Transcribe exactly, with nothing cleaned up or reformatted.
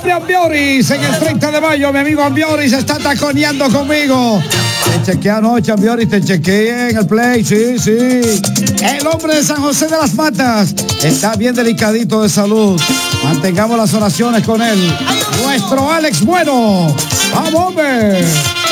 hombre Ambioris en el treinta de mayo. Mi amigo Ambioris está taconeando conmigo. Te chequeé anoche, Ambioris, te chequeé en el play, sí, sí. El hombre de San José de las Matas está bien delicadito de salud. Mantengamos las oraciones con él. Nuestro Alex Bueno. ¡Vamos, hombre!